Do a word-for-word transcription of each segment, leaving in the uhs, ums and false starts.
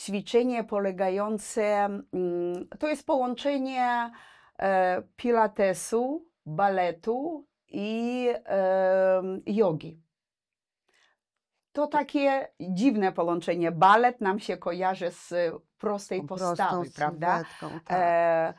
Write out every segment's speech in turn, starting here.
ćwiczenie polegające, to jest połączenie pilatesu, baletu i jogi. To takie dziwne połączenie. Balet nam się kojarzy z prostej postawy, prawda? Tak.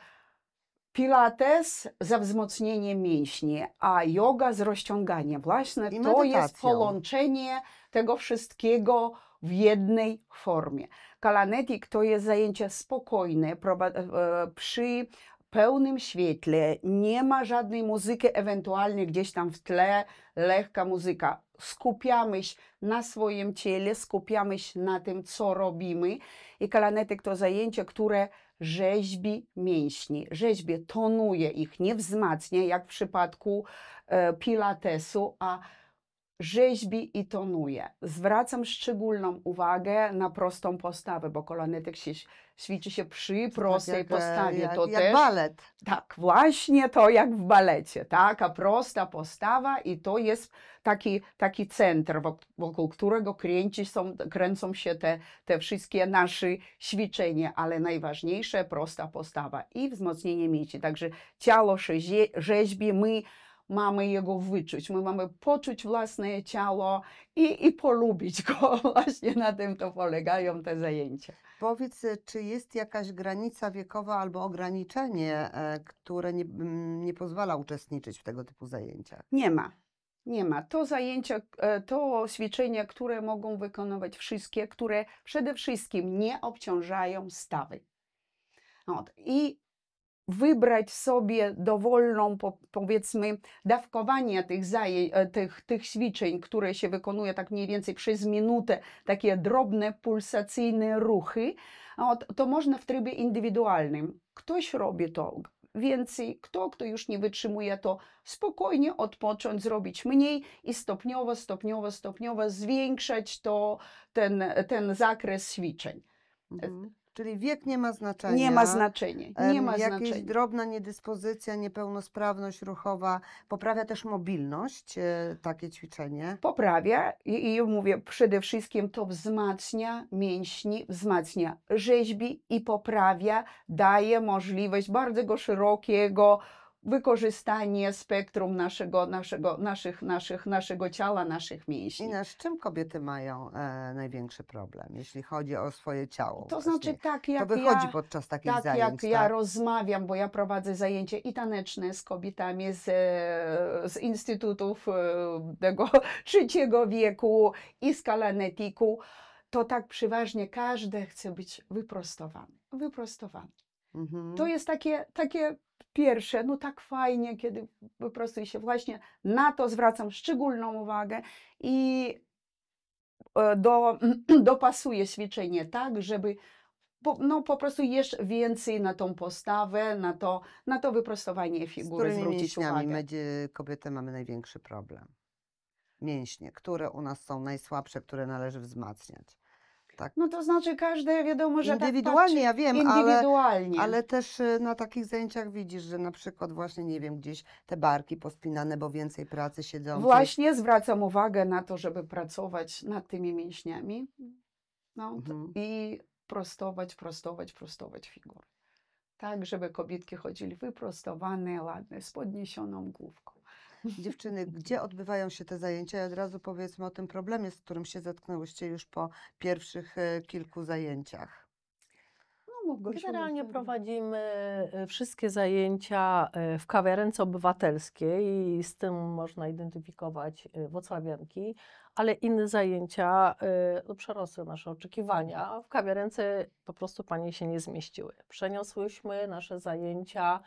Pilates za wzmocnienie mięśni, a yoga z rozciąganiem. Właśnie to jest połączenie tego wszystkiego w jednej formie. Kalanetik to jest zajęcie spokojne, przy pełnym świetle, nie ma żadnej muzyki, ewentualnie gdzieś tam w tle lekka muzyka. Skupiamy się na swoim ciele, skupiamy się na tym, co robimy. I kalanetyk to zajęcie, które rzeźbi mięśni, rzeźbi, tonuje ich, nie wzmacnia, jak w przypadku e, pilatesu, a rzeźbi i tonuje. Zwracam szczególną uwagę na prostą postawę, bo kalanetyk się, ćwiczy się przy prostej jak, postawie. Jak, to jak też, balet. Tak, właśnie to jak w balecie. Taka prosta postawa i to jest taki, taki centr, wokół, wokół którego kręci są, kręcą się te, te wszystkie nasze ćwiczenia, ale najważniejsze prosta postawa i wzmocnienie mięśni. Także ciało się rzeźbi, my mamy jego wyczuć, my mamy poczuć własne ciało i, i polubić go. Właśnie na tym to polegają te zajęcia. Powiedz, czy jest jakaś granica wiekowa albo ograniczenie, które nie, nie pozwala uczestniczyć w tego typu zajęciach? Nie ma. Nie ma. To zajęcia, to ćwiczenia, które mogą wykonywać wszystkie, które przede wszystkim nie obciążają stawy. I wybrać sobie dowolną, powiedzmy, dawkowanie tych, tych, tych ćwiczeń, które się wykonuje tak mniej więcej przez minutę, takie drobne, pulsacyjne ruchy, to można w trybie indywidualnym. Ktoś robi to więcej, kto, kto już nie wytrzymuje, to spokojnie odpocząć, zrobić mniej i stopniowo, stopniowo, stopniowo zwiększać to, ten, ten zakres ćwiczeń. Mhm. Czyli wiek nie ma znaczenia. Nie ma znaczenia. Nie ma Jakaś znaczenia. drobna niedyspozycja, niepełnosprawność ruchowa poprawia też mobilność, takie ćwiczenie? Poprawia i, i mówię, przede wszystkim to wzmacnia mięśni, wzmacnia rzeźbi i poprawia, daje możliwość bardzo szerokiego wykorzystania spektrum naszego, naszego, naszych, naszych, naszego ciała, naszych mięśni. Ina, z czym kobiety mają e, największy problem, jeśli chodzi o swoje ciało? To właśnie? znaczy tak, jak to wychodzi ja, podczas takich tak, zajęć, jak tak? ja rozmawiam, bo ja prowadzę zajęcia i taneczne z kobietami z, z instytutów tego trzeciego wieku i z kalanetiku, to tak przeważnie każdy chce być wyprostowany. Wyprostowany. Mhm. To jest takie, takie pierwsze, no tak fajnie, kiedy wyprostuje się. Właśnie na to zwracam szczególną uwagę i do, dopasuję ćwiczenie tak, żeby po, no, po prostu jeszcze więcej na tą postawę, na to, na to wyprostowanie figury zwrócić uwagę. My, kobiety, mamy największy problem? Mięśnie, które u nas są najsłabsze, które należy wzmacniać. Tak. No to znaczy każde, wiadomo, że indywidualnie, tak ja wiem, indywidualnie. Ale, ale też na takich zajęciach widzisz, że na przykład właśnie, nie wiem, gdzieś te barki pospinane, bo więcej pracy siedzącej. Właśnie zwracam uwagę na to, żeby pracować nad tymi mięśniami no, mhm. i prostować, prostować, prostować figury. Tak, żeby kobietki chodzili wyprostowane, ładne, z podniesioną główką. Dziewczyny, gdzie odbywają się te zajęcia? I od razu powiedzmy o tym problemie, z którym się zetknęłyście już po pierwszych kilku zajęciach. No, Generalnie prowadzimy wszystkie zajęcia w kawiarence obywatelskiej i z tym można identyfikować włocławianki, ale inne zajęcia no, przerosły nasze oczekiwania. W kawiarence po prostu panie się nie zmieściły. Przeniosłyśmy nasze zajęcia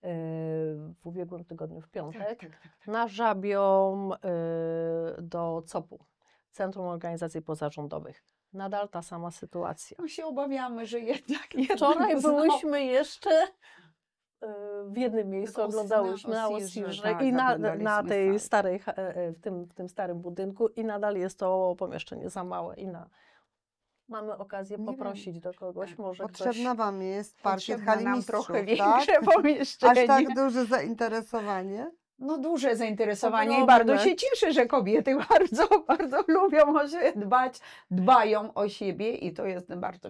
w ubiegłym tygodniu w piątek tak, tak, tak, tak. na Żabią do C O P-u, Centrum Organizacji Pozarządowych. Nadal ta sama sytuacja. No się obawiamy, że jednak... Wczoraj byłyśmy jeszcze w jednym miejscu, oglądałyśmy na Osirze tak, i na, na tej starej, w tym, w tym starym budynku i nadal jest to pomieszczenie za małe i na... Mamy okazję Nie poprosić wiem. do kogoś, może Potrzebna ktoś... wam jest parkiet hali mistrzów, trochę tak? większe pomieszczenie. Aż tak duże zainteresowanie? No duże zainteresowanie Ogromne. i bardzo się cieszę, że kobiety bardzo, bardzo lubią o siebie dbać, dbają o siebie i to jest bardzo